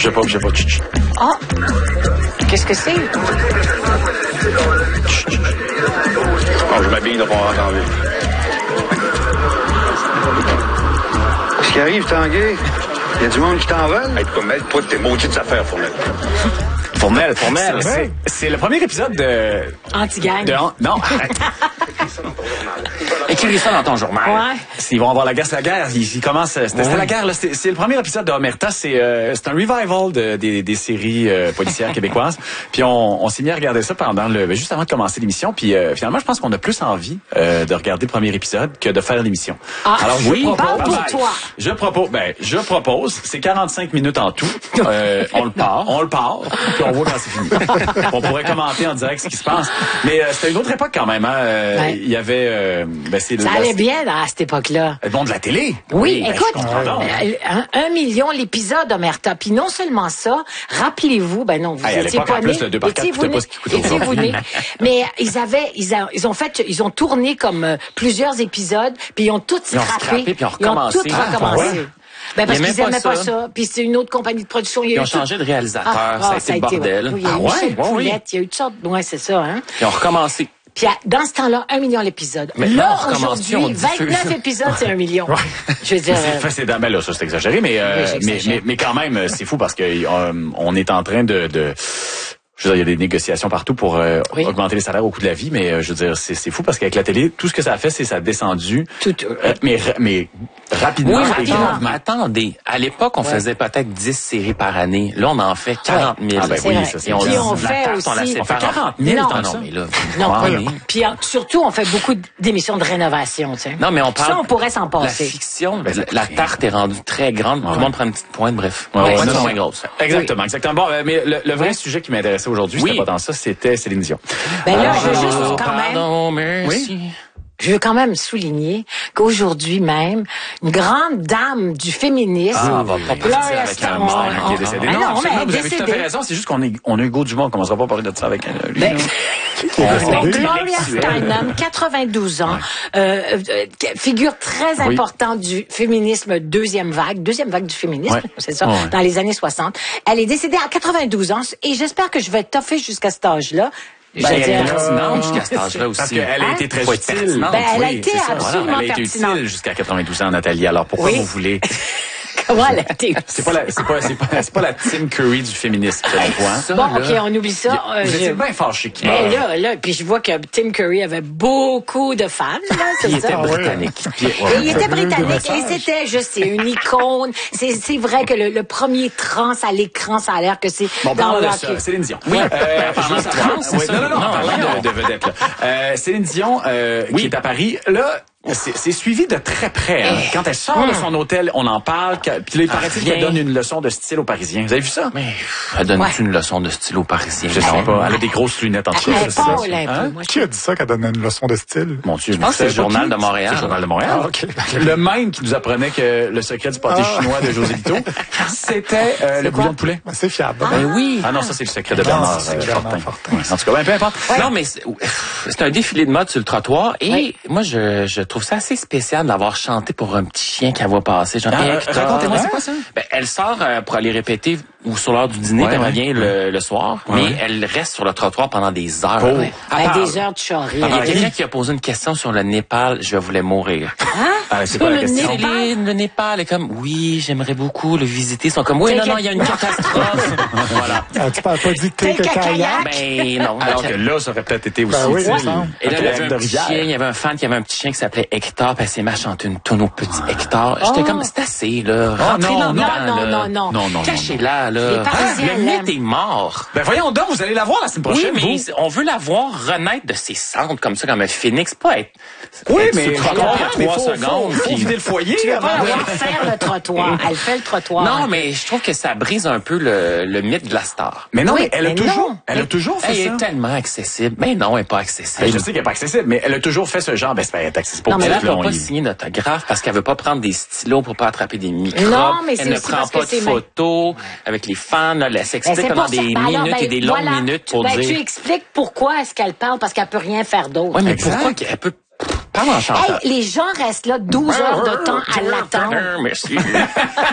Bougez pas. Chut, chut. Ah! Qu'est-ce que c'est? Bon, je m'habille, là, pour rentrer en ville. Qu'est-ce qui arrive, Tanguay? Il y a du monde qui t'en veut? Hey, tu peux mettre toi de tes maudites affaires, Fournel. Fournel. C'est le premier épisode de... Anti-gang. Non, arrête. Écris ça dans ton journal. Ouais. Ils vont avoir la guerre, c'est la guerre. Ils commencent. C'était la guerre, là. C'est le premier épiside de Omerta. C'est un revival des séries policières québécoises. Puis on s'est mis à regarder ça juste avant de commencer l'émission. Puis finalement, je pense qu'on a plus envie de regarder le premier épisode que de faire l'émission. Ah, alors parle pour toi. Je propose. C'est 45 minutes en tout. On le part. Puis on voit quand c'est fini. On pourrait commenter en direct ce qui se passe. Mais c'était une autre époque quand même. Hein. Il y avait... ça allait bien à cette époque-là. Bon, de la télé. Oui, écoute, 1 million l'épisode, Omerta. Puis non seulement ça, rappelez-vous, vous étiez pas nés. Étiez-vous nés. Mais ils ont tourné comme plusieurs épisodes, puis ils ont tout scrappé. Puis ils ont tout recommencé. Ouais. Parce qu'ils n'aimaient pas ça. Puis c'est une autre compagnie de production. Ils ont changé de réalisateur. Ça a été le bordel. Oui, il y a eu Michel Poulette, il y a eu toutes sortes. Ouais, c'est ça, hein. Ils ont recommencé. Puis dans ce temps-là, 1 million l'épisode. Là, aujourd'hui, 29 épides, c'est 1 million. Je veux dire... là, ça, c'est exagéré, mais quand même, c'est fou parce que on est en train de je veux dire, il y a des négociations partout pour augmenter les salaires au coût de la vie, mais je veux dire, c'est fou parce qu'avec la télé, tout ce que ça a fait, c'est ça a descendu. Mais rapidement. Oui, mais attendez. À l'époque, on faisait peut-être 10 séries par année. Là, on en fait 40 000. Ah, oui, ça, c'est Puis on fait aussi... On fait 40 000. Non, mais là... Non, puis surtout, on fait beaucoup d'émissions de rénovation, tu sais. Non, mais on parle... Ça, on pourrait s'en passer. La fiction, la tarte est rendue très grande. Tout le monde prend une petite pointe, bref. Ouais, c'est moins grosse. Exactement. Bon, mais le vrai sujet qui m'intéressait aujourd'hui, c'était pas dans ça, c'était Céline Dion. Là, je veux juste quand même... Pardon, merci. Oui? Je veux quand même souligner qu'aujourd'hui même, une grande dame du féminisme... on va pas partir avec un mort qui est décédé. Non, vous avez tout à fait raison. C'est juste qu'on a Hugo Dumont. On commencera pas à parler de ça avec lui. Gloria Steinem, 92 ans, figure très importante du féminisme deuxième vague du féminisme, c'est ça, dans les années 60. Elle est décédée à 92 ans et j'espère que je vais toffer jusqu'à cet âge-là. Elle est pertinente jusqu'à cet âge-là aussi. Parce qu'elle a été très utile. Elle a été absolument pertinente. Elle a été utile jusqu'à 92 ans, Nathalie. Alors pourquoi vous voulez... Comment elle a été c'est pas la Tim Curry du féminisme, Bon, OK, on oublie ça. Vous étiez bien fâché qui là, puis je vois que Tim Curry avait beaucoup de fans, là, c'est ça. Il était britannique. Il était britannique et c'était, une icône. C'est vrai que le premier trans à l'écran, ça a l'air que c'est dans le hockey. Céline Dion. Oui, parlant de trans, non, parlant de vedette, là. Céline Dion, qui est à Paris, là, c'est suivi de très près. Hein. Quand elle sort de son hôtel, on en parle. Puis là, il paraît-il qu'elle donne une leçon de style aux Parisiens. Vous avez vu ça? Mais elle donne une leçon de style aux Parisiens? Je sais pas. Elle a des grosses lunettes en dessous. Qui a dit ça qu'elle donnait une leçon de style? Mon Dieu, je pense que c'est le Journal de Montréal. C'est le Journal de Montréal. Le même qui nous apprenait que le secret du pâté chinois de José Lito, c'était le bouillon de poulet. C'est fiable. Oui. Ah non, ça c'est le secret de Bernard Fortin. En tout cas, peu importe. Non, mais c'est un défilé de mode sur le trottoir et moi, je trouve ça assez spécial d'avoir chanté pour un petit chien qu'elle voit passer. Racontez-moi, c'est quoi ça? Elle sort pour aller répéter ou sur l'heure du dîner, elle revient le soir, mais elle reste sur le trottoir pendant des heures. Des heures de charrie. Il y a quelqu'un qui a posé une question sur le Népal, je voulais mourir. C'est pas la question. Céline, le Népal est comme, oui, j'aimerais beaucoup le visiter. Ils sont comme, oui, non, il y a une catastrophe. Voilà. Tu parles pas du thé que kayak? Ben non. Alors que là, ça aurait peut-être été aussi utile. Et là, il y avait un fan qui avait un petit chien qui s'appelait Hector, puis elle s'est mise à chanter une tonne au petit Hector. J'étais comme, c'est assez, là. Rentrez Non. Cachez-la, là. Le mythe est mort. Ben voyons donc, vous allez la voir la semaine prochaine. Oui, mais on veut la voir renaître de ses cendres comme ça, comme un phénix, pas être... Oui, mais il y a 3 secondes. Faut vider le foyer. Tu vas pas la voir faire le trottoir. Elle fait le trottoir. Non, mais je trouve que ça brise un peu le mythe de la star. Mais non, mais elle a toujours fait ça. Elle est tellement accessible. Mais non, elle est pas accessible. Je sais qu'elle est pas accessible, mais elle a toujours fait ce genre, elle est accessible pour non, mais là, elle ne peut pas signer d'autographe parce qu'elle veut pas prendre des stylos pour pas attraper des microbes. Non, mais elle ne prend pas de photos avec les fans. Là, elle s'explique pendant des minutes et des longues minutes pour dire... Tu expliques pourquoi est-ce qu'elle parle parce qu'elle peut rien faire d'autre. Oui, mais pourquoi qu'elle peut... Parle en chantant. Les gens restent là 12 heures de temps à l'attendre. Merci.